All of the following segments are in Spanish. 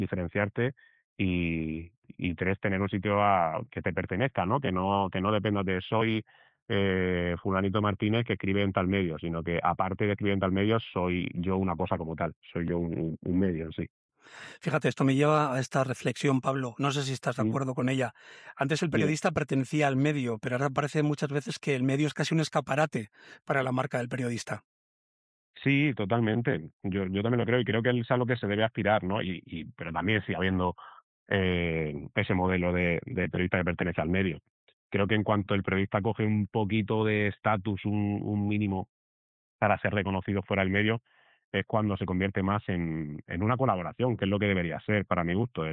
diferenciarte y tres, tener un sitio que te pertenezca, ¿no? Que no dependas de soy fulanito Martínez que escribe en tal medio, sino que aparte de escribir en tal medio, soy yo una cosa como tal, soy yo un medio en sí. Fíjate, esto me lleva a esta reflexión, Pablo. No sé si estás de Mm, acuerdo con ella. Antes el Dime. periodista pertenecía al medio, pero ahora parece muchas veces que el medio es casi un escaparate para la marca del periodista. Sí, totalmente. Yo también lo creo y creo que es a lo que se debe aspirar, ¿no? Pero también sigue habiendo ese modelo de periodista que pertenece al medio. Creo que en cuanto el periodista coge un poquito de estatus, un mínimo para ser reconocido fuera del medio, es cuando se convierte más en una colaboración, que es lo que debería ser para mi gusto.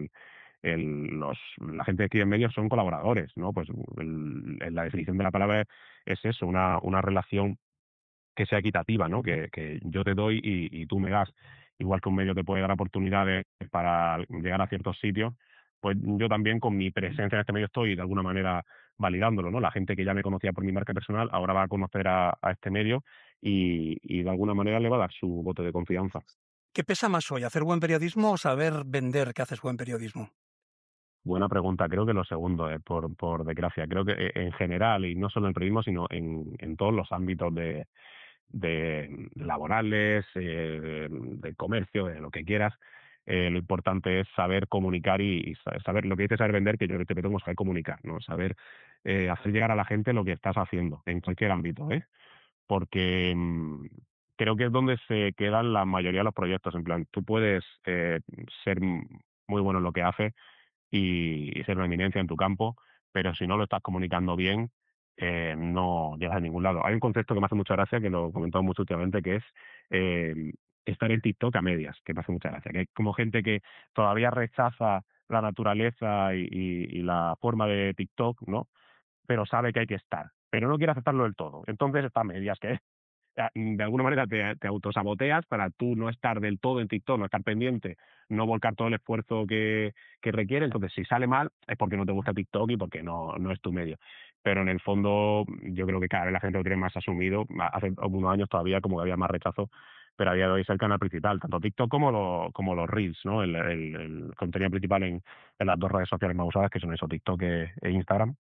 La gente que escribe en medios son colaboradores, ¿no? Pues la definición de la palabra es eso, una relación que sea equitativa, ¿no? Que yo te doy y tú me das. Igual que un medio te puede dar oportunidades para llegar a ciertos sitios, pues yo también con mi presencia en este medio estoy de alguna manera validándolo, ¿no? La gente que ya me conocía por mi marca personal ahora va a conocer a este medio y de alguna manera le va a dar su voto de confianza. ¿Qué pesa más hoy, hacer buen periodismo o saber vender que haces buen periodismo? Buena pregunta. Creo que lo segundo, por desgracia. Creo que en general, y no solo en el periodismo, sino en todos los ámbitos de laborales, de comercio, de lo que quieras. Lo importante es saber comunicar y saber lo que dice saber vender, que yo te tengo saber comunicar, ¿no? Saber hacer llegar a la gente lo que estás haciendo en cualquier ámbito, ¿eh? Porque creo que es donde se quedan la mayoría de los proyectos. En plan, tú puedes ser muy bueno en lo que haces y ser una eminencia en tu campo, pero si no lo estás comunicando bien, no llegas a ningún lado. Hay un concepto que me hace mucha gracia, que lo he comentado mucho últimamente, que es eh, estar en TikTok a medias, que me hace mucha gracia, que hay como gente que todavía rechaza la naturaleza y la forma de TikTok, ¿no? Pero sabe que hay que estar, pero no quiere aceptarlo del todo. Entonces está a medias, que de alguna manera te autosaboteas para tú no estar del todo en TikTok, no estar pendiente, no volcar todo el esfuerzo que requiere. Entonces, si sale mal, es porque no te gusta TikTok y porque no es tu medio. Pero en el fondo, yo creo que cada vez la gente lo tiene más asumido. Hace unos años todavía como que había más rechazo, pero a día de hoy es el canal principal, tanto TikTok como los Reels, ¿no? El contenido principal en las dos redes sociales más usadas, que son eso, TikTok e Instagram.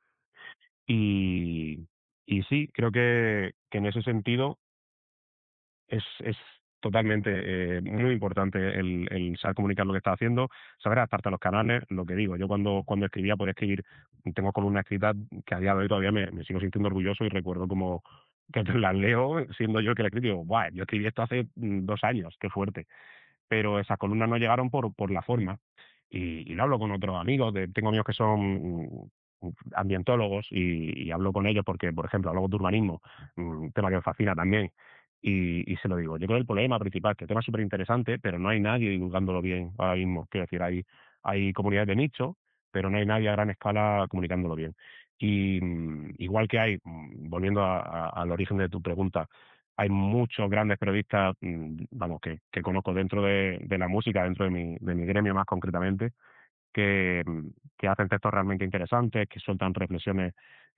Y, y sí, creo que en ese sentido es totalmente muy importante el saber comunicar lo que estás haciendo, saber adaptarte a los canales, lo que digo. Yo cuando escribía por escribir, tengo columnas escritas que a día de hoy todavía me sigo sintiendo orgulloso y recuerdo como que las leo siendo yo el que la escribí. Digo, "Buah, yo escribí esto hace 2 años, qué fuerte". Pero esas columnas no llegaron por la forma. Y lo hablo con otros amigos, tengo amigos que son ambientólogos y hablo con ellos porque, por ejemplo, hablo de urbanismo, un tema que me fascina también, y se lo digo. Yo creo que el problema principal, que el tema es súper interesante, pero no hay nadie divulgándolo bien ahora mismo. Quiero decir, hay comunidades de nicho, pero no hay nadie a gran escala comunicándolo bien. Y igual que hay, volviendo al origen de tu pregunta, hay muchos grandes periodistas, vamos, que conozco dentro de la música, dentro de mi gremio más concretamente, que, que hacen textos realmente interesantes, que sueltan reflexiones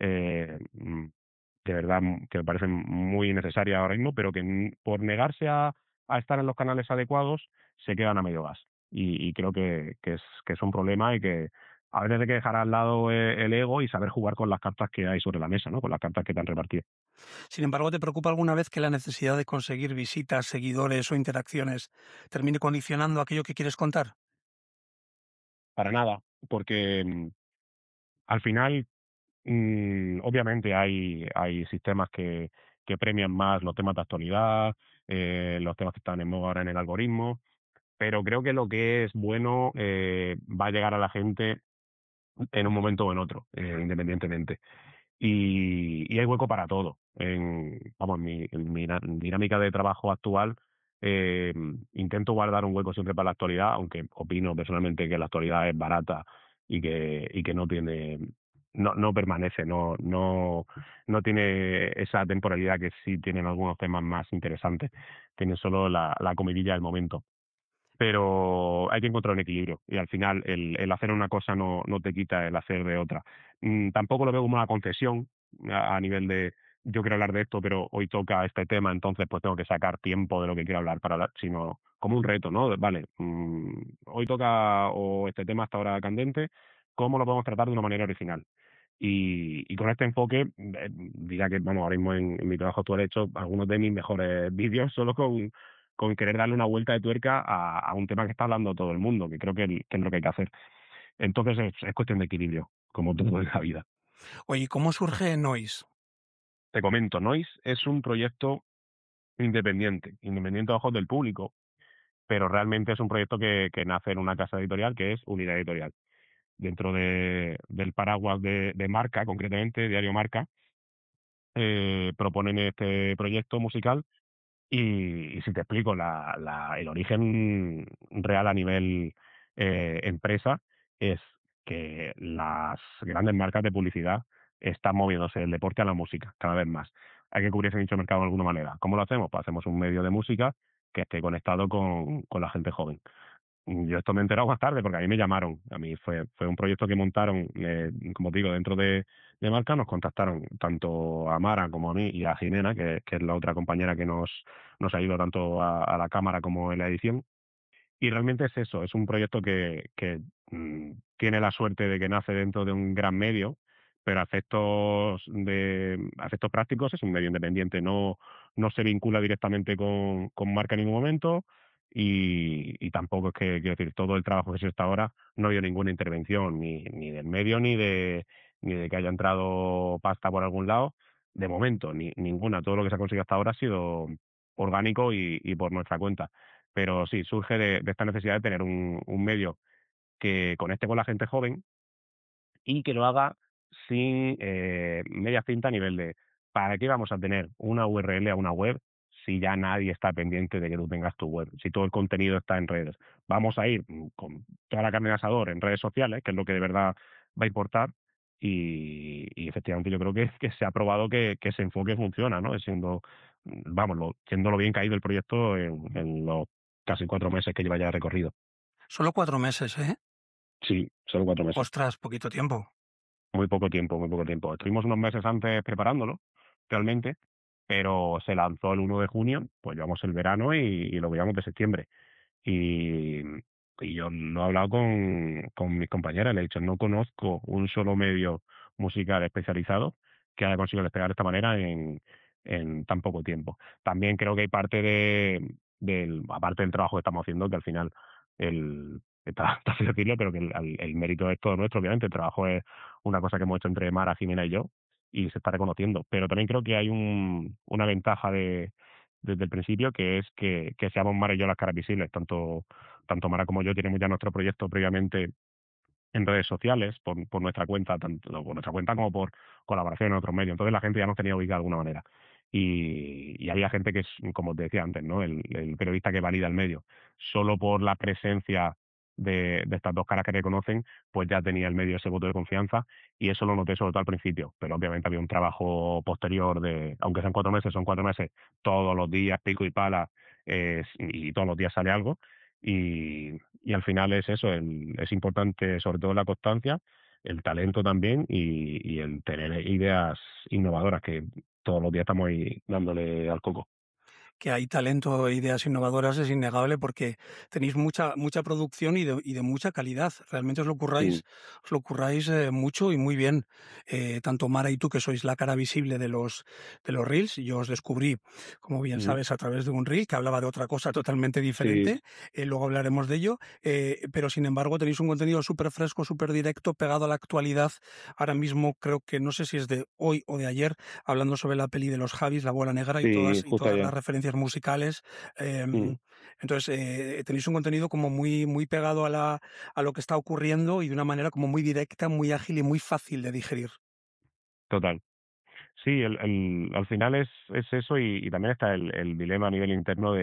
de verdad que me parecen muy necesarias ahora mismo, pero que por negarse a estar en los canales adecuados se quedan a medio gas. Y creo que es un problema y que a veces hay que dejar al lado el ego y saber jugar con las cartas que hay sobre la mesa, ¿no? Con las cartas que te han repartido. Sin embargo, ¿te preocupa alguna vez que la necesidad de conseguir visitas, seguidores o interacciones termine condicionando aquello que quieres contar? Para nada, porque al final obviamente hay sistemas que premian más los temas de actualidad, los temas que están en moda ahora en el algoritmo, pero creo que lo que es bueno va a llegar a la gente en un momento o en otro, independientemente. Y hay hueco para todo. Vamos, en mi dinámica de trabajo actual, eh, intento guardar un hueco siempre para la actualidad, aunque opino personalmente que la actualidad es barata y que no permanece, no tiene esa temporalidad que sí tienen algunos temas más interesantes. Tiene solo la comidilla del momento, pero hay que encontrar un equilibrio y al final el hacer una cosa no te quita el hacer de otra. Tampoco lo veo como una concesión a nivel de yo quiero hablar de esto, pero hoy toca este tema, entonces pues tengo que sacar tiempo de lo que quiero hablar para hablar, sino como un reto, ¿no? Vale, hoy toca o este tema está ahora candente, ¿cómo lo podemos tratar de una manera original? Y con este enfoque, diría que, vamos, ahora mismo en mi trabajo actual he hecho algunos de mis mejores vídeos solo con querer darle una vuelta de tuerca a un tema que está hablando todo el mundo, que creo que es lo que hay que hacer. Entonces es cuestión de equilibrio, como todo en la vida. Oye, ¿cómo surge Noise? Te comento, Noise es un proyecto independiente a ojos del público, pero realmente es un proyecto que nace en una casa editorial que es Unidad Editorial. Dentro del paraguas de Marca, concretamente, Diario Marca, proponen este proyecto musical y si te explico, el origen real a nivel empresa es que las grandes marcas de publicidad están moviéndose del deporte a la música cada vez más. Hay que cubrir ese nicho de mercado de alguna manera. ¿Cómo lo hacemos? Pues hacemos un medio de música que esté conectado con la gente joven. Yo esto me he enterado más tarde porque a mí me llamaron. A mí fue un proyecto que montaron, como te digo, dentro de Marca. Nos contactaron tanto a Mara como a mí y a Jimena, que es la otra compañera que nos ayuda tanto a la cámara como en la edición. Y realmente es eso, es un proyecto que tiene la suerte de que nace dentro de un gran medio, pero a efectos prácticos es un medio independiente, no se vincula directamente con marca en ningún momento y tampoco es que, quiero decir, todo el trabajo que se está ahora no ha habido ninguna intervención, ni del medio, ni de que haya entrado pasta por algún lado, de momento, ninguna. Todo lo que se ha conseguido hasta ahora ha sido orgánico y por nuestra cuenta. Pero sí, surge de esta necesidad de tener un medio que conecte con la gente joven y que lo haga sin media cinta a nivel de ¿para qué vamos a tener una URL a una web si ya nadie está pendiente de que tú tengas tu web? Si todo el contenido está en redes. Vamos a ir con toda la carne de asador en redes sociales, que es lo que de verdad va a importar. Y efectivamente yo creo que se ha probado que ese enfoque funciona, ¿no? Siendo lo bien caído el proyecto en los casi 4 meses que lleva ya recorrido. Solo 4 meses, ¿eh? Sí, solo 4 meses. Ostras, poquito tiempo. Muy poco tiempo, muy poco tiempo. Estuvimos unos meses antes preparándolo, realmente, pero se lanzó el 1 de junio, pues llevamos el verano y lo veíamos de septiembre. Y, y yo lo he hablado con mis compañeras, le he dicho, no conozco un solo medio musical especializado que haya conseguido despegar de esta manera en tan poco tiempo. También creo que hay parte aparte del trabajo que estamos haciendo, que al final está feo decirlo, pero que el mérito es todo nuestro, obviamente. El trabajo es una cosa que hemos hecho entre Mara, Jimena y yo, y se está reconociendo. Pero también creo que hay una ventaja desde el principio, que es que seamos Mara y yo las caras visibles. Tanto Mara como yo tenemos ya nuestro proyecto previamente en redes sociales, por nuestra cuenta, tanto por nuestra cuenta como por colaboración en otros medios. Entonces la gente ya nos tenía ubicada de alguna manera. Y había gente que es, como te decía antes, ¿no? El periodista que valida el medio. Solo por la presencia de estas dos caras que reconocen, pues ya tenía el medio ese voto de confianza y eso lo noté sobre todo al principio. Pero obviamente había un trabajo posterior aunque sean 4 meses, son 4 meses, todos los días, pico y pala, y todos los días sale algo. Y al final es eso, es importante sobre todo la constancia, el talento también y el tener ideas innovadoras que todos los días estamos ahí dándole al coco. Que hay talento e ideas innovadoras es innegable porque tenéis mucha producción y de mucha calidad. Realmente Sí, os lo curráis mucho y muy bien. Tanto Mara y tú, que sois la cara visible de los reels, yo os descubrí, como bien ujú, sabes, a través de un reel que hablaba de otra cosa totalmente sí, diferente. Luego hablaremos de ello. Pero sin embargo tenéis un contenido súper fresco, súper directo, pegado a la actualidad. Ahora mismo creo que no sé si es de hoy o de ayer, hablando sobre la peli de los Javis, La Bola Negra y sí, todas, y justo todas las ayer. referencias musicales. Mm, Entonces, tenéis un contenido como muy pegado a lo que está ocurriendo y de una manera como muy directa, muy ágil y muy fácil de digerir. total. Sí, al final es eso y también está el dilema a nivel interno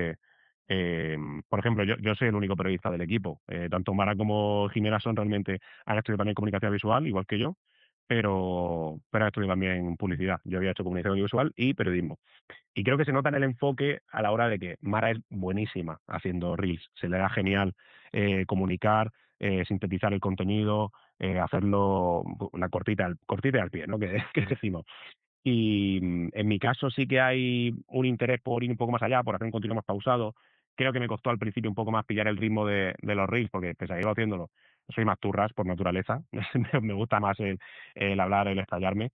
por ejemplo, yo soy el único periodista del equipo. Tanto Mara como Jimena han estudiado también comunicación visual, igual que yo, pero han estudiado también publicidad. Yo había hecho comunicación visual y periodismo. Y creo que se nota en el enfoque a la hora de que Mara es buenísima haciendo reels. Se le da genial comunicar, sintetizar el contenido, hacerlo una cortita al pie, ¿no? Que decimos. Y en mi caso sí que hay un interés por ir un poco más allá, por hacer un contenido más pausado, Creo que me costó al principio un poco más pillar el ritmo de los reels, porque pese a que iba haciéndolo, soy más turras por naturaleza, me gusta más el hablar, el estallarme,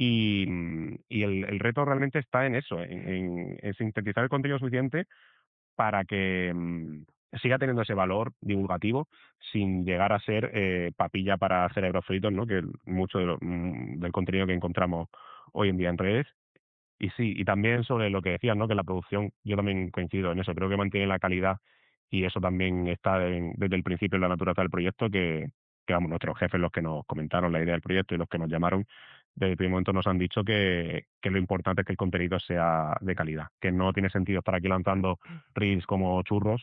y el reto realmente está en eso, en sintetizar el contenido suficiente para que siga teniendo ese valor divulgativo sin llegar a ser papilla para cerebros fritos, ¿no? Que mucho del contenido que encontramos hoy en día en redes. Y sí, y también sobre lo que decías, ¿no? Que la producción, yo también coincido en eso, creo que mantiene la calidad y eso también está desde el principio en la naturaleza del proyecto, que vamos, nuestros jefes, los que nos comentaron la idea del proyecto y los que nos llamaron, desde el primer momento nos han dicho que lo importante es que el contenido sea de calidad, que no tiene sentido estar aquí lanzando reels como churros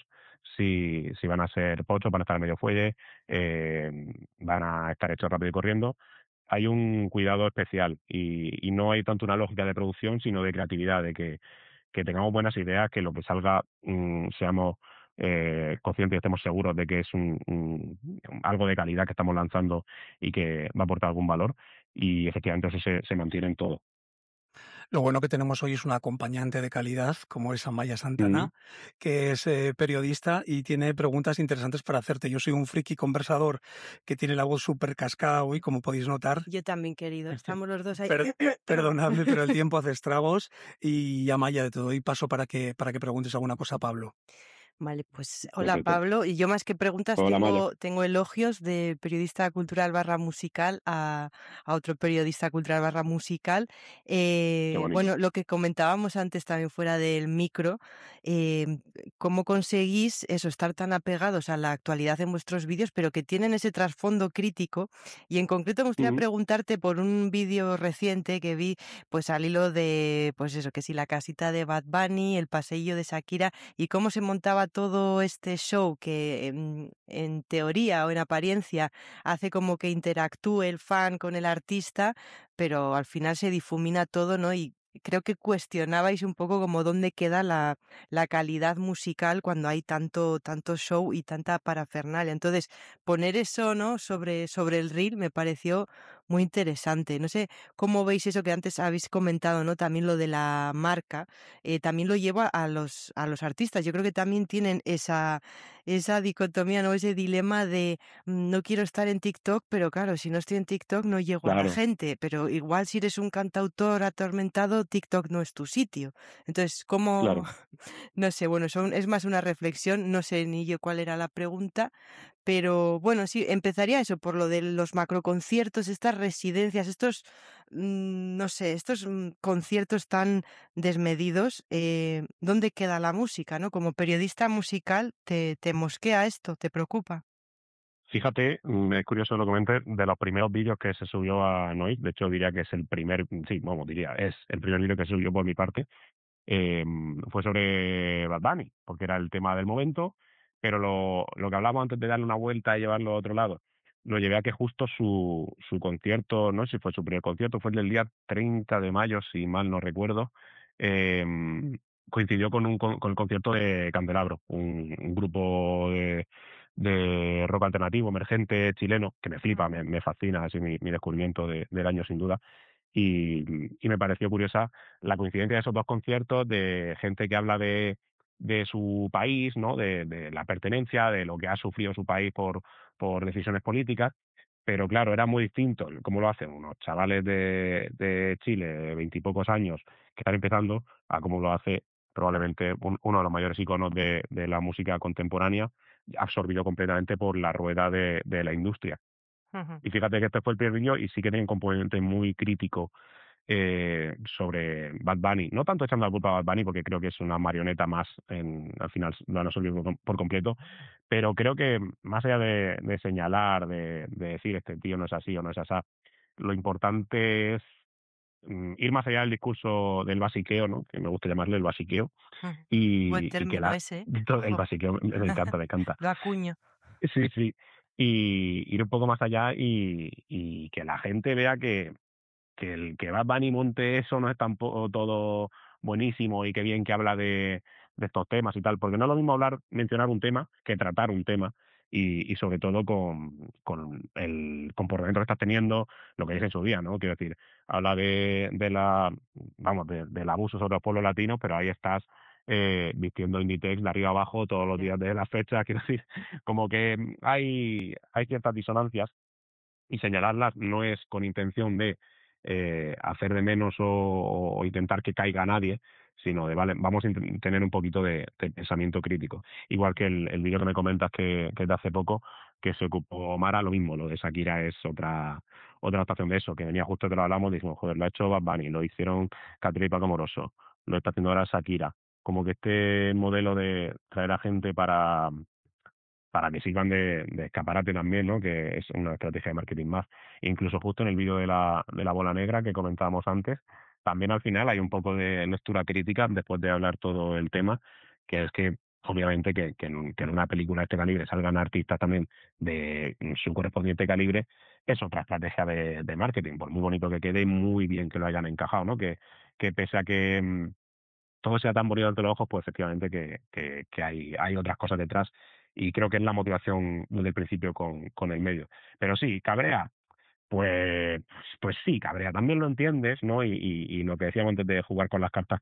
si van a ser pochos, van a estar medio fuelle, eh, van a estar hechos rápido y corriendo. Hay un cuidado especial y no hay tanto una lógica de producción, sino de creatividad, de que tengamos buenas ideas, que lo que salga seamos conscientes y estemos seguros de que es algo de calidad que estamos lanzando y que va a aportar algún valor. Y efectivamente eso se mantiene en todo. Lo bueno que tenemos hoy es un acompañante de calidad, como es Amaya Mm. Santana, que es periodista y tiene preguntas interesantes para hacerte. Yo soy un friki conversador que tiene la voz súper cascada hoy, como podéis notar. Yo también, querido. Estamos los dos ahí. Perdonadme, pero el tiempo hace estragos. Y Amaya, te doy paso para que preguntes alguna cosa a Pablo. Vale, pues hola Perfecto. Pablo. Y yo más que preguntas Hola, Maya. tengo elogios de periodista cultural barra musical a otro periodista cultural barra musical. Qué bonito. Bueno, lo que comentábamos antes también fuera del micro, eh, cómo conseguís eso, estar tan apegados a la actualidad en vuestros vídeos, pero que tienen ese trasfondo crítico. Y en concreto me gustaría Mm. preguntarte por un vídeo reciente que vi, pues al hilo de, pues eso, que si la casita de Bad Bunny, el paseillo de Shakira y cómo se montaba todo este show que en teoría o en apariencia hace como que interactúe el fan con el artista, pero al final se difumina todo, ¿no? Y creo que cuestionabais un poco como dónde queda la calidad musical cuando hay tanto show y tanta parafernalia. Entonces, poner eso, ¿no? sobre el reel me pareció muy interesante. No sé cómo veis eso que antes habéis comentado, ¿no? También lo de la marca, también lo lleva a los artistas. Yo creo que también tienen esa dicotomía, ¿no? Ese dilema de no quiero estar en TikTok, pero claro, si no estoy en TikTok no llego a la Claro, gente, pero igual si eres un cantautor atormentado, TikTok no es tu sitio. Entonces, ¿cómo? claro. No sé, bueno, es más una reflexión, no sé ni yo cuál era la pregunta, pero bueno, sí, empezaría eso, por lo de los macroconciertos, estas residencias, estos, no sé, estos conciertos tan desmedidos, ¿dónde queda la música, no? Como periodista musical, ¿te mosquea esto? ¿Te preocupa? Fíjate, es curioso lo que comentes, de los primeros vídeos que se subió a Noise, de hecho diría que es el primer, sí, vamos, diría, es el primer vídeo que se subió por mi parte, fue sobre Bad Bunny, porque era el tema del momento, pero lo que hablamos antes de darle una vuelta y llevarlo a otro lado, lo llevé a que justo su concierto, no sé si fue su primer concierto, fue el del día 30 de mayo, si mal no recuerdo, eh, coincidió con el concierto de Candelabro, un grupo de rock alternativo, emergente, chileno, que me flipa, me fascina, así mi descubrimiento del año sin duda. Y me pareció curiosa la coincidencia de esos dos conciertos, de gente que habla de su país, ¿no? De la pertenencia, de lo que ha sufrido su país por decisiones políticas. Pero claro, era muy distinto el cómo lo hacen unos chavales de Chile de veintipocos años que están empezando a cómo lo hace probablemente uno de los mayores iconos de la música contemporánea, absorbido completamente por la rueda de la industria. Ujú. Y fíjate que este fue el primer vídeo y sí que tiene un componente muy crítico sobre Bad Bunny. No tanto echando la culpa a Bad Bunny, porque creo que es una marioneta más, al final lo han absorbido por completo, pero creo que más allá de señalar, de decir este tío no es así o no es así, lo importante es ir más allá del discurso del basiqueo, ¿no? Que me gusta llamarle el basiqueo, Ujú. Buen y que término ese, ¿eh? el Jo, basiqueo me encanta, me encanta. lo acuño. Sí, sí. Y ir un poco más allá y que la gente vea que el que Bad Bunny monte eso no es tampoco todo buenísimo y qué bien que habla de estos temas y tal, porque no es lo mismo mencionar un tema que tratar un tema y sobre todo con el comportamiento que estás teniendo, lo que dije en su día, ¿no? Quiero decir, habla del abuso sobre los pueblos latinos, pero ahí estás vistiendo Inditex de arriba abajo todos los Ya. días de las fechas, quiero decir, como que hay ciertas disonancias y señalarlas no es con intención de hacer de menos o intentar que caiga nadie, sino de, vale, vamos a tener un poquito de pensamiento crítico. Igual que el vídeo que me comentas que es de hace poco, que se ocupó Mara, lo mismo, lo de Shakira es otra adaptación de eso, que venía justo que lo hablamos, dijimos, joder, lo ha hecho Bad Bunny, lo hicieron Catriel y Paco Moroso, lo está haciendo ahora Shakira. Como que este modelo de traer a gente para que sirvan de escaparate también, ¿no? Que es una estrategia de marketing más. Incluso justo en el vídeo de la bola negra que comentábamos antes, también al final hay un poco de lectura crítica después de hablar todo el tema, que es que obviamente que en una película de este calibre salgan artistas también de su correspondiente calibre, es otra estrategia de marketing, por muy bonito que quede y muy bien que lo hayan encajado, ¿no? Que pese a que todo sea tan bonito ante los ojos, pues efectivamente que hay otras cosas detrás y creo que es la motivación desde el principio con el medio. Pero sí, cabrea, pues sí, cabrea, también lo entiendes, ¿no? Y lo que decíamos antes de jugar con las cartas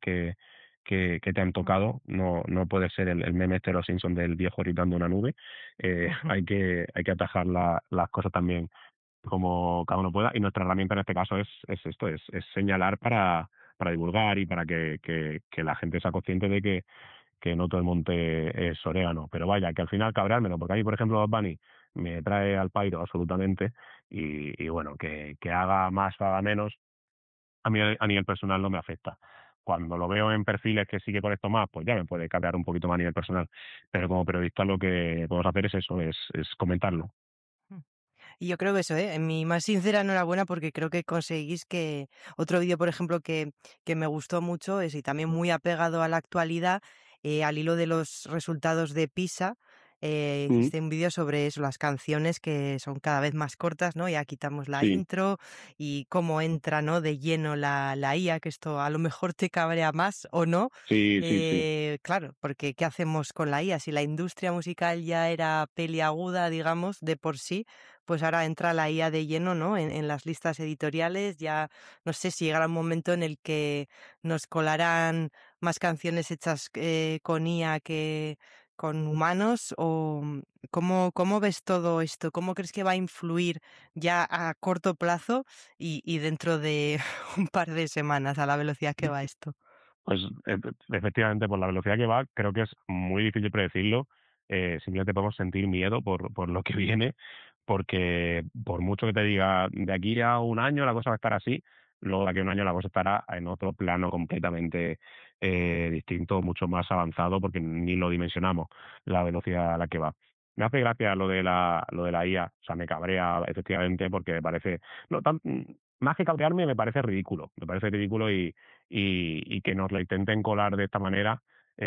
que te han Mm. tocado, no puede ser el meme este de los Simpsons del viejo gritando una nube, hay que atajar las cosas también como cada uno pueda. Y nuestra herramienta en este caso es esto, es señalar para divulgar y para que la gente sea consciente de que no todo el monte es orégano. Pero vaya, que al final cabreármelo, porque a mí, por ejemplo, Bad Bunny me trae al pairo absolutamente y bueno, que haga más o haga menos, a mí a nivel personal no me afecta. Cuando lo veo en perfiles que sí que conecto más, pues ya me puede cabrear un poquito más a nivel personal. Pero como periodista lo que podemos hacer es eso, es comentarlo. Mm. Y yo creo que eso, ¿eh? Mi más sincera enhorabuena porque creo que conseguís que otro vídeo, por ejemplo, que me gustó mucho es y también muy apegado a la actualidad, al hilo de los resultados de PISA. Mm, Hiciste un vídeo sobre eso, las canciones que son cada vez más cortas, ¿no? Ya quitamos la sí, intro y cómo entra, ¿no? De lleno la IA, que esto a lo mejor te cabrea más o no. sí, sí, sí. Claro, porque ¿qué hacemos con la IA? Si la industria musical ya era peliaguda, digamos, de por sí, pues ahora entra la IA de lleno, ¿no? En las listas editoriales, ya no sé si llegará un momento en el que nos colarán más canciones hechas con IA que con humanos, o ¿cómo ves todo esto? ¿Cómo crees que va a influir ya a corto plazo y dentro de un par de semanas a la velocidad que va esto? Pues efectivamente, por la velocidad que va, creo que es muy difícil predecirlo. Simplemente podemos sentir miedo por lo que viene, porque por mucho que te diga, de aquí a un año la cosa va a estar así, luego de aquí a un año la cosa estará en otro plano completamente distinto, mucho más avanzado, porque ni lo dimensionamos la velocidad a la que va. Me hace gracia lo de la IA, o sea, me cabrea efectivamente porque me parece, no, más que cabrearme, me parece ridículo y que nos la intenten colar de esta manera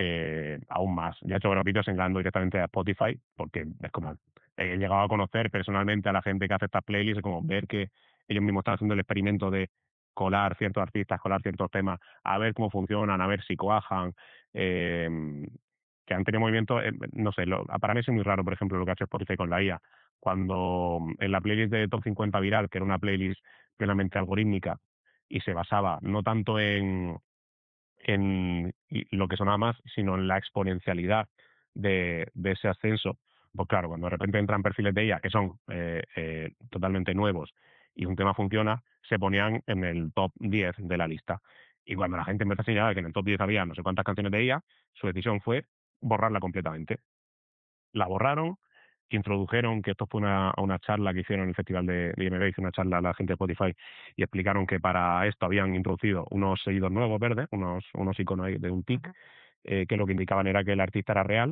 aún más. Ya he hecho gratuitos entrando directamente a Spotify, porque es como he llegado a conocer personalmente a la gente que hace estas playlists, como ver que ellos mismos están haciendo el experimento de colar ciertos artistas, colar ciertos temas, a ver cómo funcionan, a ver si cuajan, eh, que han tenido movimiento, no sé, para mí es muy raro, por ejemplo, lo que ha hecho Spotify con la IA, cuando en la playlist de Top 50 Viral, que era una playlist plenamente algorítmica, y se basaba no tanto en lo que sonaba más, sino en la exponencialidad de ese ascenso. Pues claro, cuando de repente entran perfiles de IA que son totalmente nuevos y un tema funciona, se ponían en el top 10 de la lista. Y cuando la gente empezó a señalar que en el top 10 había no sé cuántas canciones de IA, su decisión fue borrarla completamente. La borraron, introdujeron, que esto fue una charla que hicieron en el Festival de IMB, hizo una charla a la gente de Spotify y explicaron que para esto habían introducido unos seguidos nuevos verdes, unos iconos ahí de un tic, Ujú. que lo que indicaban era que el artista era real.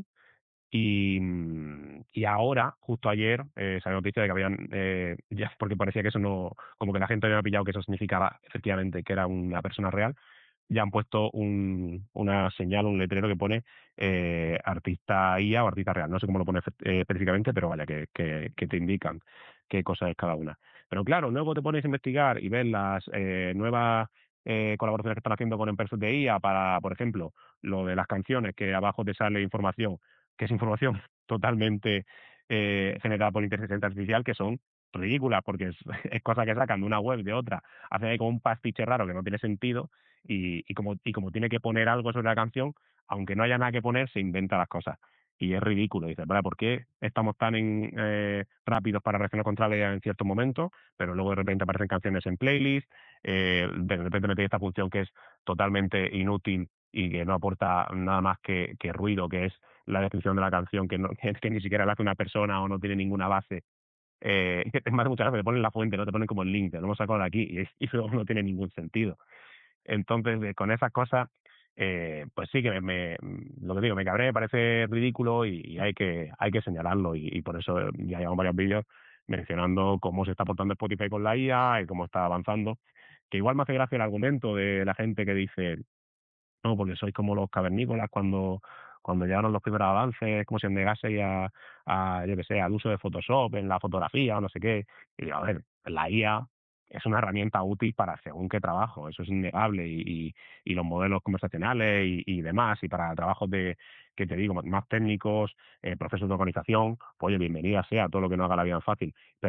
Y ahora, justo ayer, salió noticia de que habían, ya porque parecía que eso no, como que la gente había pillado que eso significaba efectivamente que era una persona real, ya han puesto una señal, un letrero que pone artista IA o artista real. No sé cómo lo pone específicamente, pero vaya, que te indican qué cosa es cada una. Pero claro, luego te pones a investigar y ves las nuevas colaboraciones que están haciendo con empresas de IA para, por ejemplo, lo de las canciones, que abajo te sale información, que es información totalmente generada por inteligencia artificial, que son ridículas, porque es cosa que sacan de una web de otra, hacen ahí como un pastiche raro que no tiene sentido y como tiene que poner algo sobre la canción, aunque no haya nada que poner, se inventa las cosas. Y es ridículo. Dices, vale, ¿por qué estamos tan rápidos para reaccionar contra ella en ciertos momentos, pero luego de repente aparecen canciones en playlist, de repente metéis esta función que es totalmente inútil y que no aporta nada más que ruido, que es la descripción de la canción, que, no, que ni siquiera la hace una persona o no tiene ninguna base. Es más, muchas veces te ponen la fuente, no te ponen como el link, te lo hemos sacado de aquí y luego no tiene ningún sentido. Entonces, con esas cosas, pues sí que lo que digo, me cabré, me parece ridículo y hay que señalarlo y por eso ya llevamos varios vídeos mencionando cómo se está portando Spotify con la IA y cómo está avanzando, que igual me hace gracia el argumento de la gente que dice, no, porque sois como los cavernícolas cuando llegaron los primeros avances, como si os negaseis yo que sé, al uso de Photoshop en la fotografía o no sé qué. Y digo, a ver, la IA es una herramienta útil para según qué trabajo, eso es innegable, y los modelos conversacionales y demás, y para trabajos que te digo, más técnicos, procesos de organización, pues oye, bienvenida sea todo lo que nos haga la vida fácil. Pero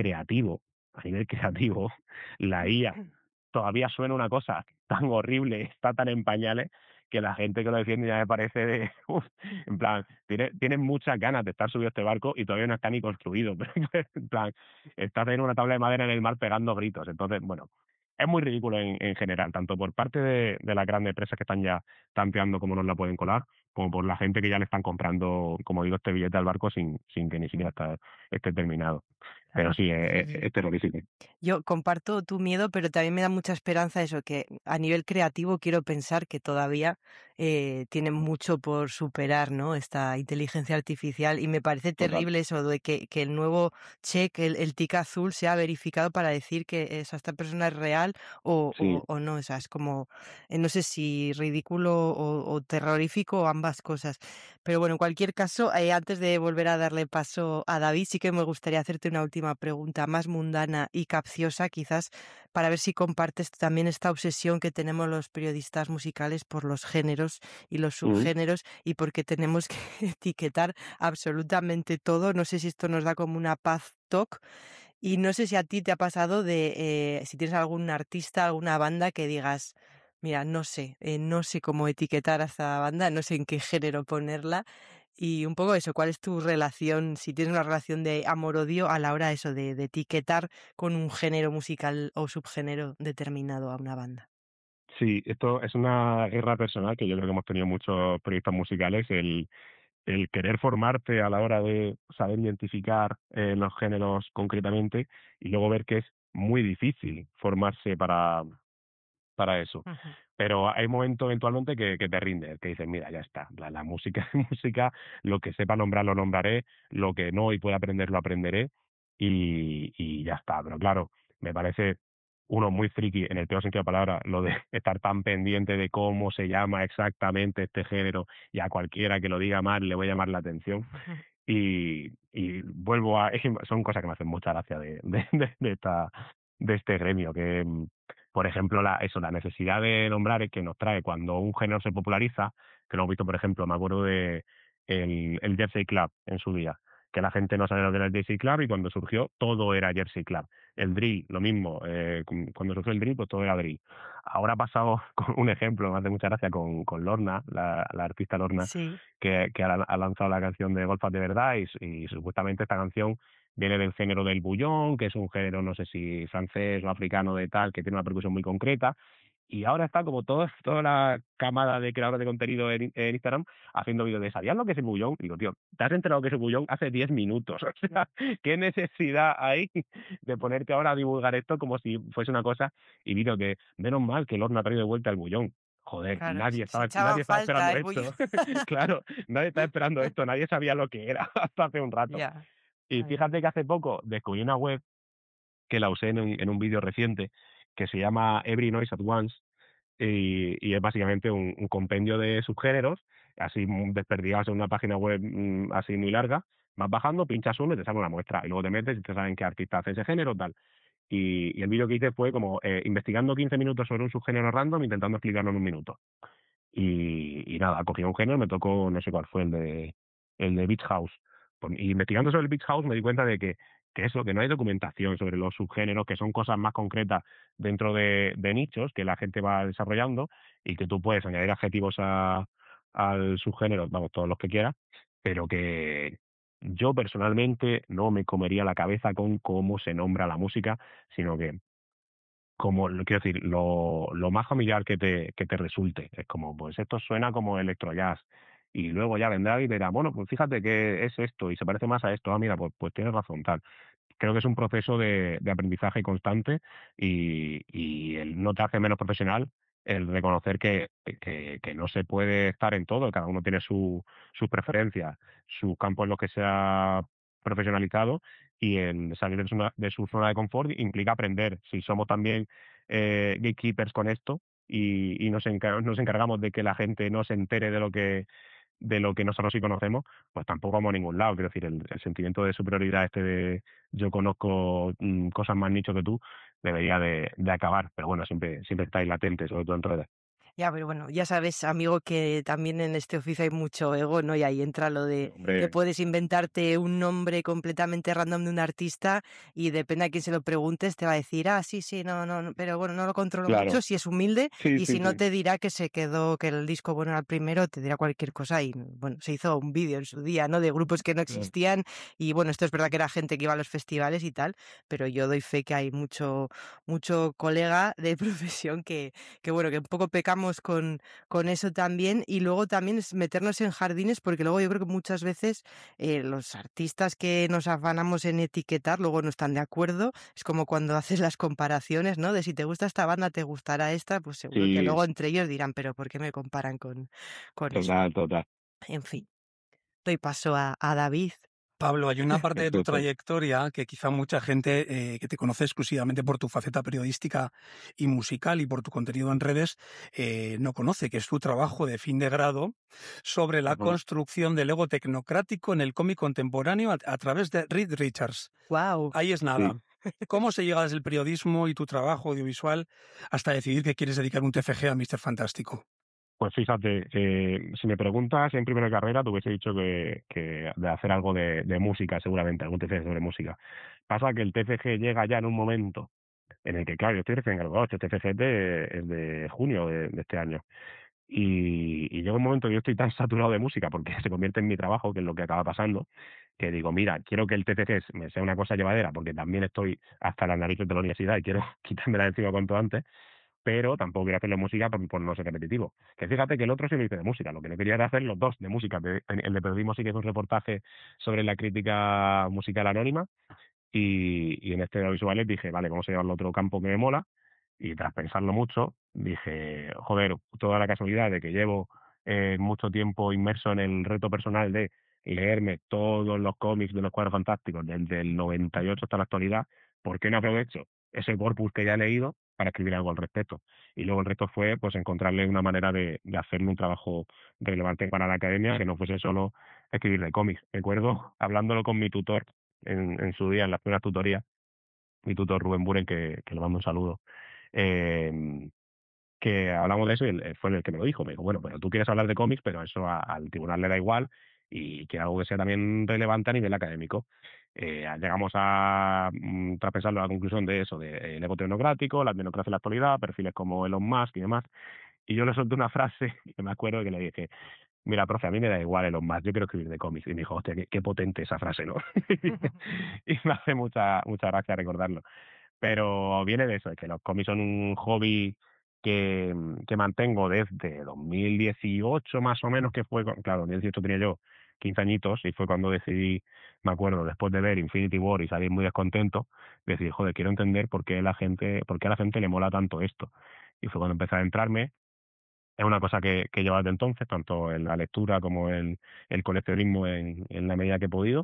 a nivel creativo, la IA todavía suena una cosa tan horrible, está tan en pañales, que la gente que lo defiende ya me parece de, en plan, tienen muchas ganas de estar subido a este barco y todavía no está ni construido, pero en plan, estás en una tabla de madera en el mar pegando gritos. Entonces, bueno, es muy ridículo en general, tanto por parte de las grandes empresas que están ya tanteando cómo nos la pueden colar, como por la gente que ya le están comprando, como digo, este billete al barco sin que ni siquiera esté terminado. Pero Claro. sí, es terrorífico. Yo comparto tu miedo, pero también me da mucha esperanza eso, que a nivel creativo quiero pensar que todavía tienen mucho por superar, ¿no? Esta inteligencia artificial, y me parece Total. terrible eso de que el nuevo check, el tic azul, sea verificado para decir que esta persona es real Sí. o no. O sea, es como, no sé si ridículo o terrorífico o ambas cosas. Pero bueno, en cualquier caso, antes de volver a darle paso a David, sí que me gustaría hacerte una última pregunta más mundana y capciosa, quizás, para ver si compartes también esta obsesión que tenemos los periodistas musicales por los géneros y los Mm. subgéneros, y porque tenemos que etiquetar absolutamente todo. No sé si esto nos da como una paz talk, y no sé si a ti te ha pasado si tienes algún artista, alguna banda que digas, mira, no sé cómo etiquetar a esta banda, no sé en qué género ponerla. Y un poco eso, ¿cuál es tu relación, si tienes una relación de amor-odio a la hora eso de etiquetar con un género musical o subgénero determinado a una banda? Sí, esto es una guerra personal que yo creo que hemos tenido muchos periodistas musicales, el querer formarte a la hora de saber identificar los géneros concretamente y luego ver que es muy difícil formarse para eso. Ujú. Pero hay momentos eventualmente que te rindes, que dices, mira, ya está, la música es música, lo que sepa nombrar lo nombraré, lo que no y pueda aprender lo aprenderé y ya está. Pero claro, me parece uno muy friki, en el peor sentido de la palabra, lo de estar tan pendiente de cómo se llama exactamente este género y a cualquiera que lo diga mal le voy a llamar la atención. Y vuelvo a, son cosas que me hacen mucha gracia de este gremio, que por ejemplo, la necesidad de nombrar es que nos trae cuando un género se populariza, que lo hemos visto, por ejemplo, me acuerdo de el Jersey Club en su día, que la gente no sabía lo que era el Jersey Club y cuando surgió todo era Jersey Club. El drill, lo mismo, cuando surgió el drill, pues todo era drill. Ahora ha pasado con un ejemplo, me hace mucha gracia, con Lorna, la artista Lorna, Sí. que ha lanzado la canción de Golfas de Verdad y supuestamente esta canción viene del género del bullón, que es un género, no sé si francés o africano de tal, que tiene una percusión muy concreta. Y ahora está como toda la camada de creadores de contenido en Instagram haciendo vídeos de ¿sabías lo que es el bullón? Y digo, tío, ¿te has enterado que es el bullón hace 10 minutos? O sea, ¿qué necesidad hay de ponerte ahora a divulgar esto como si fuese una cosa? Y digo que menos mal que Lorna ha traído de vuelta el bullón. Joder, Claro, se echaba en nadie estaba falta esperando el bullo. esto. Claro, nadie estaba esperando esto, nadie sabía lo que era hasta hace un rato. Ya. Y Ay. fíjate que hace poco descubrí una web que la usé en un vídeo reciente que se llama Every Noise at Once y es básicamente un compendio de subgéneros, así desperdigados en una página web así muy larga. Vas bajando, pinchas uno y te sale una muestra. Y luego te metes y te saben qué artista hace ese género, tal. Y el vídeo que hice fue como investigando 15 minutos sobre un subgénero random, intentando explicarlo en un minuto. Y nada, cogí un género, me tocó, no sé cuál fue, el de Beach House. Y investigando sobre el Beach House me di cuenta de que eso, que no hay documentación sobre los subgéneros, que son cosas más concretas dentro de nichos que la gente va desarrollando y que tú puedes añadir adjetivos al subgénero, vamos, todos los que quieras, pero que yo personalmente no me comería la cabeza con cómo se nombra la música, sino que como, quiero decir, lo más familiar que te resulte. Es como, pues esto suena como electrojazz. Y luego ya vendrá y dirá, bueno, pues fíjate que es esto y se parece más a esto. Ah, mira, pues tienes razón, tal. Creo que es un proceso de aprendizaje constante y el no te hace menos profesional el reconocer que no se puede estar en todo, cada uno tiene sus preferencias, sus campos en los que se ha profesionalizado y el salir de su zona de confort implica aprender. Si somos también gatekeepers con esto y nos encargamos de que la gente no se entere de lo que nosotros sí conocemos, pues tampoco vamos a ningún lado. Quiero decir, el sentimiento de superioridad este de yo conozco cosas más nicho que tú, debería de acabar. Pero bueno, siempre está ahí latente, sobre todo en redes. Ya, pero bueno, ya sabes, amigo, que también en este oficio hay mucho ego, ¿no? Y ahí entra lo de que Hombre, puedes inventarte un nombre completamente random de un artista y depende a quién se lo preguntes, te va a decir, ah, sí, sí, no, no, no, pero bueno, no lo controlo mucho, claro. si es humilde, Sí, y sí, si no sí. te dirá que se quedó, que el disco bueno era el primero, te dirá cualquier cosa y bueno, se hizo un vídeo en su día, ¿no? De grupos que no Claro. existían y bueno, esto es verdad que era gente que iba a los festivales y tal, pero yo doy fe que hay mucho colega de profesión que bueno, que un poco pecamos con eso también. Y luego también es meternos en jardines, porque luego yo creo que muchas veces los artistas que nos afanamos en etiquetar luego no están de acuerdo. Es como cuando haces las comparaciones, ¿no? De si te gusta esta banda, te gustará esta, pues seguro que Sí, luego entre ellos dirán, pero ¿por qué me comparan con eso? total, total. En fin, doy paso a David. Pablo, hay una parte de tu Perfecto. trayectoria que quizá mucha gente que te conoce exclusivamente por tu faceta periodística y musical y por tu contenido en redes no conoce, que es tu trabajo de fin de grado sobre la Ujú. construcción del ego tecnocrático en el cómic contemporáneo a través de Reed Richards. ¡Wow! Ahí es Sí. nada. ¿Cómo se llega desde el periodismo y tu trabajo audiovisual hasta decidir que quieres dedicar un TFG a Mister Fantástico? Pues fíjate, si me preguntas en primera carrera, te hubiese dicho que de hacer algo de música, seguramente, algún TFG sobre música. Pasa que el TFG llega ya en un momento en el que, claro, yo estoy recién graduado, este TFG es de junio de este año. Y llega un momento que yo estoy tan saturado de música porque se convierte en mi trabajo, que es lo que acaba pasando, que digo, mira, quiero que el TCG me sea una cosa llevadera porque también estoy hasta las narices de la universidad y quiero quitármela de encima cuanto antes, pero tampoco quiero hacerlo de música por no ser repetitivo. Que fíjate que el otro sí lo hice de música, lo que no quería era hacer los dos de música. El de periodismo sí que es un reportaje sobre la crítica musical anónima y en este de audiovisuales dije, vale, vamos a llevarlo a otro campo que me mola. Y tras pensarlo mucho, dije, joder, toda la casualidad de que llevo mucho tiempo inmerso en el reto personal de leerme todos los cómics de los Cuadros Fantásticos desde el 98 hasta la actualidad, ¿por qué no aprovecho ese corpus que ya he leído para escribir algo al respecto? Y luego el resto fue pues encontrarle una manera de hacerme un trabajo relevante para la academia que no fuese solo escribir de cómics. Recuerdo hablándolo con mi tutor en su día, en las primeras tutorías, mi tutor Rubén Buren, que le mando un saludo, eh, que hablamos de eso y él fue el que me lo dijo. Me dijo, bueno, pero tú quieres hablar de cómics, pero eso al tribunal le da igual y que algo que sea también relevante a nivel académico. Llegamos a traspensarlo a la conclusión de eso, de el ego tecnocrático, la democracia en la actualidad, perfiles como Elon Musk y demás. Y yo le solté una frase que me acuerdo que le dije, mira, profe, a mí me da igual Elon Musk, yo quiero escribir de cómics. Y me dijo, hostia, qué potente esa frase, ¿no? Y me hace mucha gracia recordarlo. Pero viene de eso, de que los cómics son un hobby que mantengo desde 2018 más o menos, que fue, claro, en 2018 tenía yo 15 añitos y fue cuando decidí, me acuerdo, después de ver Infinity War y salir muy descontento, decir, joder, quiero entender por qué a la gente le mola tanto esto. Y fue cuando empecé a entrarme. Es una cosa que llevo desde entonces, tanto en la lectura como en el coleccionismo en la medida que he podido.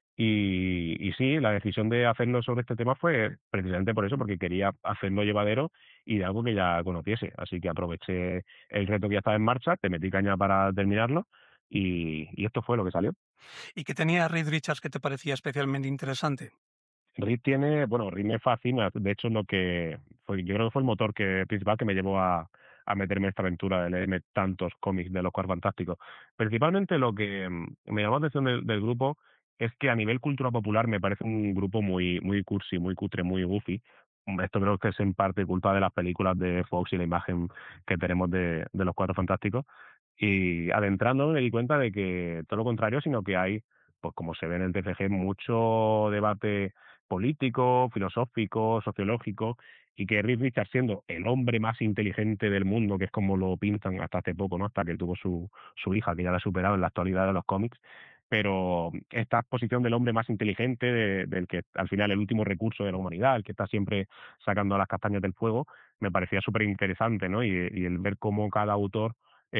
Y sí, la decisión de hacerlo sobre este tema fue precisamente por eso, porque quería hacerlo llevadero y de algo que ya conociese. Así que aproveché el reto que ya estaba en marcha, te metí caña para terminarlo y esto fue lo que salió. ¿Y qué tenía Reed Richards que te parecía especialmente interesante? Reed tiene, bueno, Reed me fascina, de hecho lo que fue, yo creo que fue el motor principal que me llevó a meterme en esta aventura de leerme tantos cómics de los Cuatro Fantásticos. Principalmente lo que me llamó la atención del grupo es que a nivel cultura popular me parece un grupo muy cursi, muy cutre, muy goofy. Esto creo que es en parte culpa de las películas de Fox y la imagen que tenemos de los Cuatro Fantásticos, Y adentrándome me di cuenta de que todo lo contrario, sino que hay, pues como se ve en el TFG, mucho debate político, filosófico, sociológico, y que Reed Richards, siendo el hombre más inteligente del mundo, que es como lo pintan hasta hace poco, ¿no? Hasta que tuvo su hija, que ya la ha superado en la actualidad de los cómics, pero esta posición del hombre más inteligente, del que al final el último recurso de la humanidad, el que está siempre sacando las castañas del fuego, me parecía súper interesante, ¿no? Y el ver cómo cada autor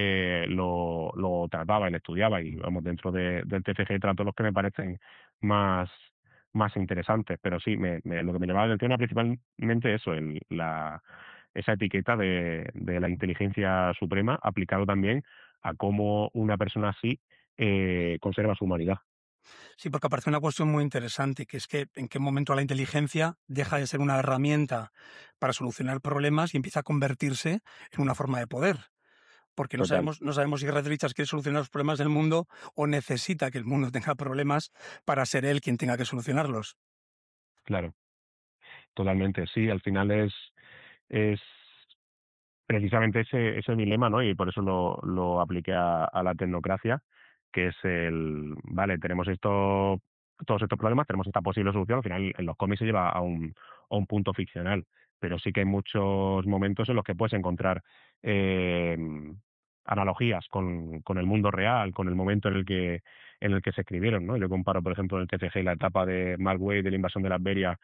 lo trataba y lo estudiaba, y vamos, dentro del TFG trato los que me parecen más, más interesantes, pero sí, lo que me llamaba la atención era principalmente eso, esa etiqueta de la inteligencia suprema aplicado también a cómo una persona así conserva su humanidad. Sí, porque aparece una cuestión muy interesante, que es que en qué momento la inteligencia deja de ser una herramienta para solucionar problemas y empieza a convertirse en una forma de poder. Porque Total, no sabemos si Red Richards quiere solucionar los problemas del mundo o necesita que el mundo tenga problemas para ser él quien tenga que solucionarlos. claro, totalmente. Sí, al final es precisamente ese dilema, ¿no? Y por eso lo apliqué a la tecnocracia, que es vale, tenemos todos estos problemas, tenemos esta posible solución, al final en los cómics se lleva a un punto ficcional, pero sí que hay muchos momentos en los que puedes encontrar eh, analogías con el mundo real, con el momento en el que se escribieron, ¿no? Yo comparo, por ejemplo, en el TCG la etapa de Mark Waid de la invasión de la Beria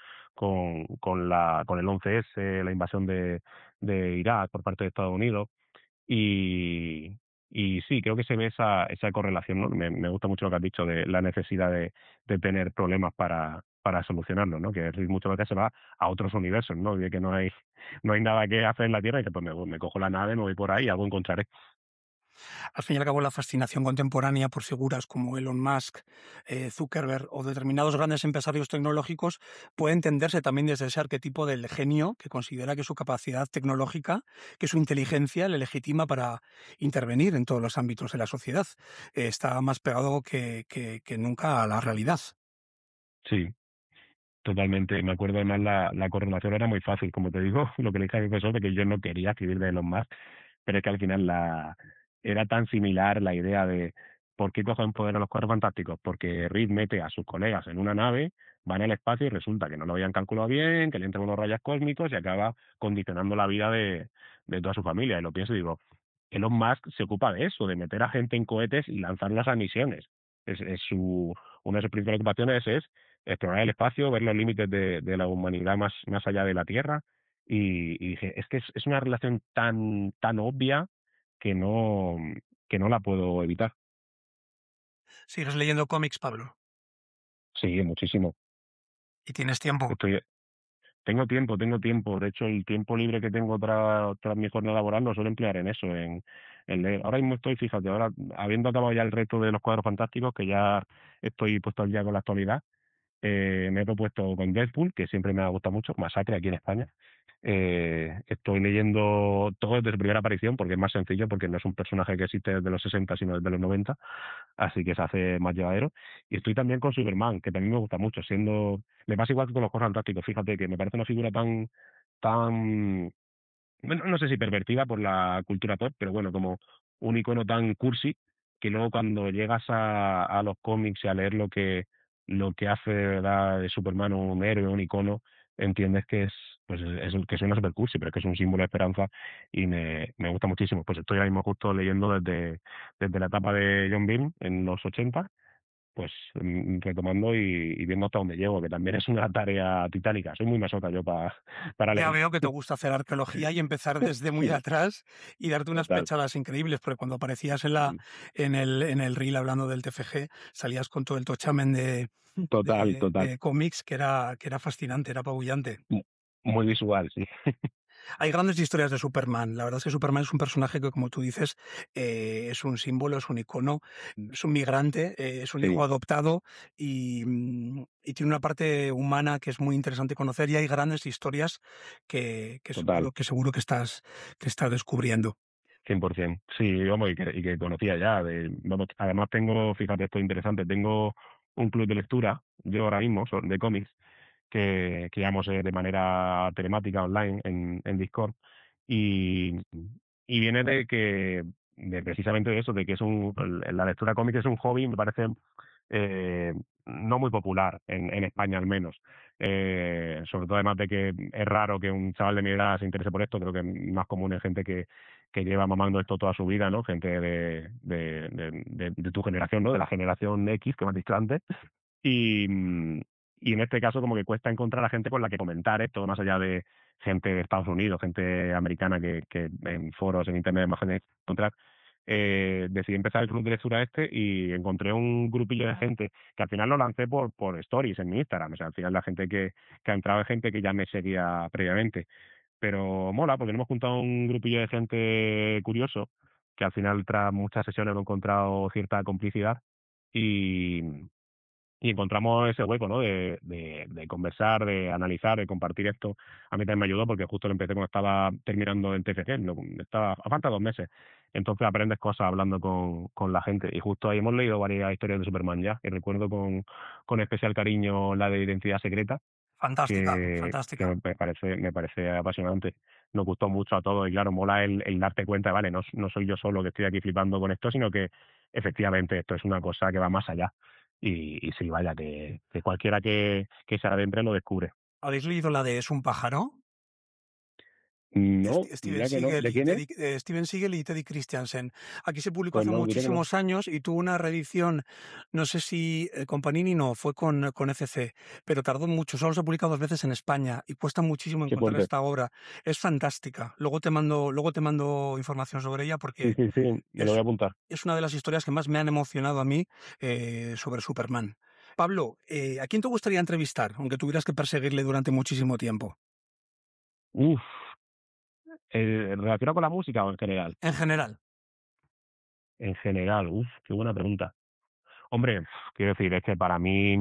con el 11S, la invasión de Irak por parte de Estados Unidos. Y, y sí, creo que se ve esa correlación, ¿no? Me gusta mucho lo que has dicho de la necesidad de tener problemas para solucionarlos, ¿no? Que muchas veces se va a otros universos, ¿no? De que no hay nada que hacer en la Tierra y que pues me cojo la nave, me voy por ahí y algo encontraré. Al fin y al cabo, la fascinación contemporánea por figuras como Elon Musk, Zuckerberg o determinados grandes empresarios tecnológicos puede entenderse también desde ese arquetipo del genio que considera que su capacidad tecnológica, que su inteligencia le legitima para intervenir en todos los ámbitos de la sociedad. Está más pegado que nunca a la realidad. Sí, totalmente. Me acuerdo además la correlación era muy fácil, como te digo, lo que le dije a mi profesor de que yo no quería escribir de Elon Musk, pero es que al final era tan similar la idea de por qué cogen poder a los Cuatro Fantásticos, porque Reed mete a sus colegas en una nave, van al espacio y resulta que no lo habían calculado bien, que le entran unos rayos cósmicos y acaba condicionando la vida de toda su familia. Y lo pienso y digo, Elon Musk se ocupa de eso, de meter a gente en cohetes y lanzarlas a misiones. Una de sus principales ocupaciones es explorar el espacio, ver los límites de la humanidad más allá de la Tierra. Y dije, es que es una relación tan obvia que no, que no la puedo evitar. ¿Sigues leyendo cómics, Pablo? Sí, muchísimo. ¿Y tienes tiempo? Estoy, tengo tiempo. De hecho, el tiempo libre que tengo tras mi jornada laboral lo suelo emplear en eso, en leer. Ahora mismo fíjate, ahora habiendo acabado ya el reto de los Cuadros Fantásticos, que ya estoy puesto al día con la actualidad, me he propuesto con Deadpool, que siempre me ha gustado mucho, Masacre aquí en España. Estoy leyendo todo desde su primera aparición porque es más sencillo, porque no es un personaje que existe desde los 60, sino desde los 90, así que se hace más llevadero. Y estoy también con Superman, que también me gusta mucho, me pasa igual que con los Juegos Fantásticos, fíjate que me parece una figura tan bueno, no sé si pervertida por la cultura pop, pero bueno, como un icono tan cursi que luego cuando llegas a los cómics y a leer lo que hace de verdad de Superman un héroe, un icono, entiendes que que suena super cursi, pero es que es un símbolo de esperanza y me gusta muchísimo. Pues estoy ahora mismo justo leyendo desde la etapa de John Byrne en los 80, pues retomando y viendo hasta dónde llego, que también es una tarea titánica. Soy muy masota yo para Ya leer. veo que te gusta hacer arqueología y empezar desde muy Sí, atrás y darte unas total. pechadas increíbles, porque cuando aparecías en el reel hablando del TFG, salías con todo el tochamen Total, total. de cómics que era fascinante, era apabullante. Mu- Muy visual, sí. Hay grandes historias de Superman. La verdad es que Superman es un personaje que, como tú dices, es un símbolo, es un icono, es un migrante, es un hijo Sí, adoptado y tiene una parte humana que es muy interesante conocer y hay grandes historias total. que seguro que estás descubriendo. 100%. Sí, vamos, y que conocía ya. Vamos, además fíjate, esto es interesante, tengo un club de lectura, yo ahora mismo, de cómics, que llevamos de manera telemática online en Discord. Y, y viene de que de precisamente eso, de que la lectura cómic es un hobby, me parece eh, no muy popular en España al menos. Sobre todo además de que es raro que un chaval de mi edad se interese por esto, creo que más común es gente que lleva mamando esto toda su vida, ¿no? Gente de tu generación, ¿no? De la generación X, que me has dicho antes. Y, y en este caso como que cuesta encontrar a gente con la que comentar esto, más allá de gente de Estados Unidos, gente americana que en foros, en internet es más fácil encontrar. Decidí empezar el club de lectura este y encontré un grupillo de gente que al final lo lancé por stories en mi Instagram. O sea, al final la gente que ha entrado es gente que ya me seguía previamente. Pero mola, porque nos hemos juntado un grupillo de gente curioso, que al final tras muchas sesiones hemos encontrado cierta complicidad y, y encontramos ese hueco, ¿no? De conversar, de analizar, de compartir esto. A mí también me ayudó porque justo lo empecé cuando estaba terminando el TFG, estaba a falta 2 meses. Entonces aprendes cosas hablando con la gente. Y justo ahí hemos leído varias historias de Superman ya. Y recuerdo con especial cariño la de Identidad Secreta, Fantástica, que fantástica. me parece apasionante. Nos gustó mucho a todos y claro, mola el darte cuenta, vale, no soy yo solo que estoy aquí flipando con esto, sino que efectivamente esto es una cosa que va más allá. Y sí, vaya, que cualquiera que se adentre lo descubre. ¿Habéis leído la de Es un pájaro? No, Steven mira que no. Siegel ¿De y quién es? Steven Siegel y Teddy Christiansen. Aquí se publicó Pues hace no, diré que no. muchísimos años y tuvo una reedición, no sé si con Panini no, fue con FC, pero tardó mucho. Solo se ha publicado 2 veces en España y cuesta muchísimo Qué encontrar fuerte. esta obra. Es fantástica. Luego te mando información sobre ella Sí, porque sí, sí, me lo voy es, a apuntar. es una de las historias que más me han emocionado a mí sobre Superman. Pablo, ¿a quién te gustaría entrevistar, aunque tuvieras que perseguirle durante muchísimo tiempo? Uf, ¿relacionado con la música o en general? En general. En general, qué buena pregunta. Hombre, quiero decir, es que para mí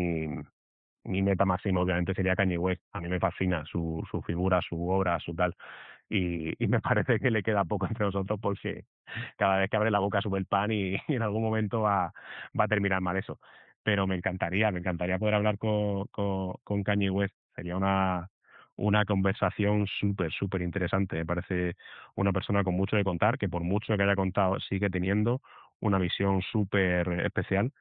mi meta máxima obviamente sería Kanye West. A mí me fascina su figura, su obra, su tal. Y me parece que le queda poco entre nosotros porque cada vez que abre la boca sube el pan y en algún momento va a terminar mal eso. Pero me encantaría poder hablar con Kanye West. Sería una conversación súper, súper interesante. Me parece una persona con mucho de contar, que por mucho que haya contado sigue teniendo una visión súper especial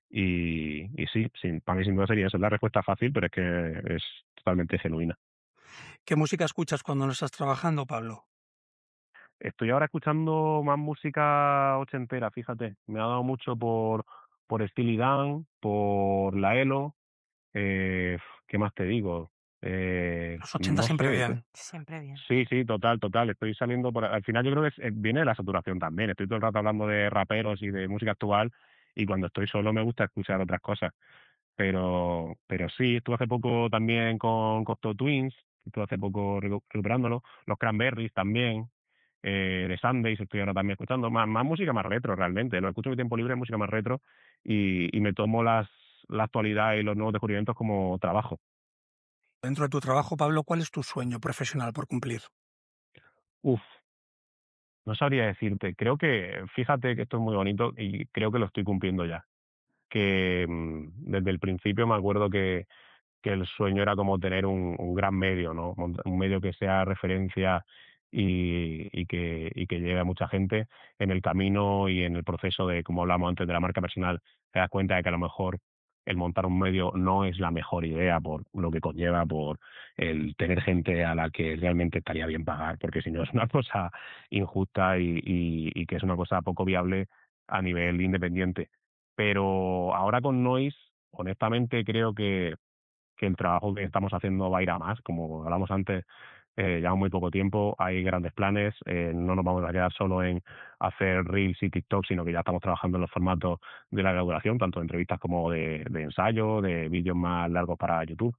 y sí, para mí sin duda sería esa. Es la respuesta fácil, pero es que es totalmente genuina. ¿Qué música escuchas cuando no estás trabajando, Pablo? Estoy ahora escuchando más música ochentera, fíjate. Me ha dado mucho por Steely Dan, por la ELO. ¿Qué más te digo? Los 80 No siempre sé. bien. Siempre bien. Sí, sí, total, total. Estoy saliendo por. Al final yo creo que viene de la saturación también. Estoy todo el rato hablando de raperos y de música actual y cuando estoy solo me gusta escuchar otras cosas. Pero sí, estuve hace poco también con Cocteau Twins, estuve hace poco recuperándolo. Los Cranberries también, de Sundays estoy ahora también escuchando. Más música más retro realmente. Lo escucho en mi tiempo libre, música más retro y me tomo la actualidad y los nuevos descubrimientos como trabajo. Dentro de tu trabajo, Pablo, ¿cuál es tu sueño profesional por cumplir? Uf, no sabría decirte. Creo que, fíjate que esto es muy bonito y creo que lo estoy cumpliendo ya. Que desde el principio me acuerdo que el sueño era como tener un gran medio, ¿no? Un medio que sea referencia y que lleve a mucha gente en el camino y en el proceso de, como hablamos antes, de la marca personal. Te das cuenta de que a lo mejor el montar un medio no es la mejor idea por lo que conlleva, por el tener gente a la que realmente estaría bien pagar, porque si no es una cosa injusta y que es una cosa poco viable a nivel independiente. Pero ahora con Noise, honestamente creo que el trabajo que estamos haciendo va a ir a más, como hablamos antes, llevamos muy poco tiempo, hay grandes planes, no nos vamos a quedar solo en hacer Reels y TikTok, sino que ya estamos trabajando en los formatos de larga duración, tanto de entrevistas como de ensayo, de vídeos más largos para YouTube.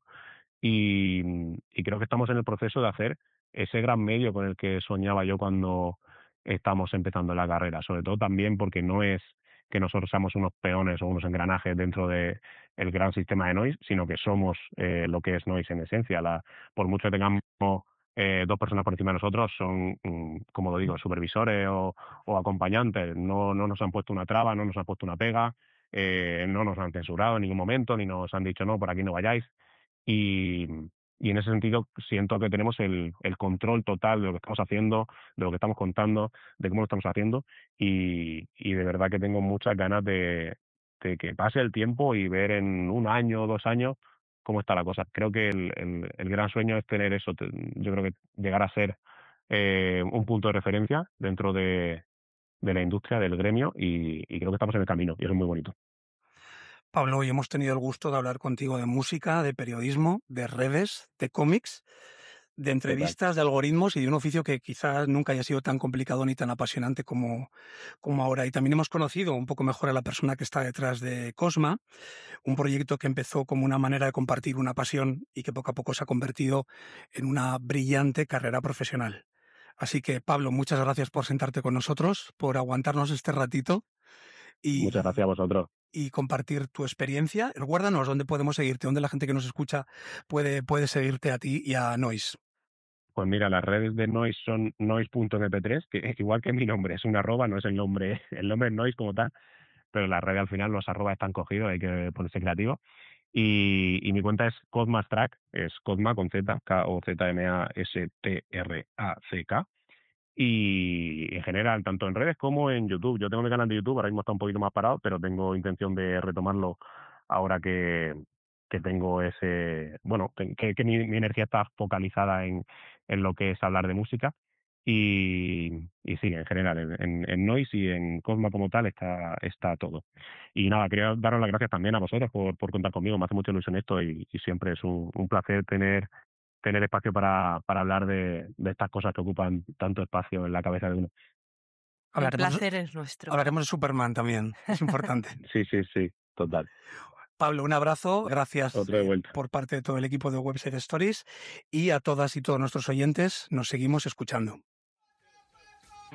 Y creo que estamos en el proceso de hacer ese gran medio con el que soñaba yo cuando estamos empezando la carrera, sobre todo también porque no es que nosotros seamos unos peones o unos engranajes dentro de el gran sistema de Noise, sino que somos lo que es Noise en esencia. Por mucho que tengamos dos personas por encima de nosotros, son, como lo digo, supervisores o acompañantes. No nos han puesto una traba, no nos han puesto una pega, no nos han censurado en ningún momento, ni nos han dicho no, por aquí no vayáis. Y, y en ese sentido siento que tenemos el control total de lo que estamos haciendo, de lo que estamos contando, de cómo lo estamos haciendo, y de verdad que tengo muchas ganas de que pase el tiempo y ver en 1 año o 2 años cómo está la cosa. Creo que el gran sueño es tener eso, yo creo que llegar a ser un punto de referencia dentro de la industria, del gremio, y creo que estamos en el camino, y eso es muy bonito. Pablo, hoy hemos tenido el gusto de hablar contigo de música, de periodismo, de redes, de cómics, de Total. entrevistas, de algoritmos y de un oficio que quizás nunca haya sido tan complicado ni tan apasionante como ahora. Y también hemos conocido un poco mejor a la persona que está detrás de Cosma, un proyecto que empezó como una manera de compartir una pasión y que poco a poco se ha convertido en una brillante carrera profesional. Así que, Pablo, muchas gracias por sentarte con nosotros, por aguantarnos este ratito Muchas gracias a y, vosotros. y compartir tu experiencia. Recuérdanos dónde podemos seguirte, dónde la gente que nos escucha puede seguirte a ti y a Noise. Pues mira, las redes de Noise son noise.mp3, que igual que mi nombre, es un arroba, no es el nombre, el nombre es Noise como tal, pero las redes al final los arrobas están cogidos, hay que ponerse creativo. Y mi cuenta es Cosmastrack, es Cosma con Z, K-O-Z-M-A-S-T-R-A-C-K. Y en general, tanto en redes como en YouTube. Yo tengo mi canal de YouTube, ahora mismo está un poquito más parado, pero tengo intención de retomarlo ahora que tengo ese, bueno, que mi energía está focalizada en lo que es hablar de música. Y sí, en general, en Noise y en Cosma como tal está todo. Y nada, quería daros las gracias también a vosotros por contar conmigo, me hace mucha ilusión esto y siempre es un placer tener espacio para hablar de estas cosas que ocupan tanto espacio en la cabeza de uno. El Hablaremos, placer es nuestro. hablaremos de Superman también, es importante. Sí, sí, sí, total. Pablo, un abrazo, gracias Otro de vuelta. por parte de todo el equipo de Website Stories y a todas y todos nuestros oyentes nos seguimos escuchando.